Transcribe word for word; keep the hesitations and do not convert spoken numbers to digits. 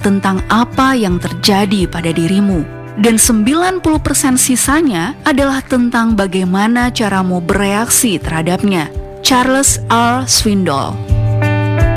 tentang apa yang terjadi pada dirimu, dan sembilan puluh persen sisanya adalah tentang bagaimana caramu bereaksi terhadapnya. Charles R. Swindoll.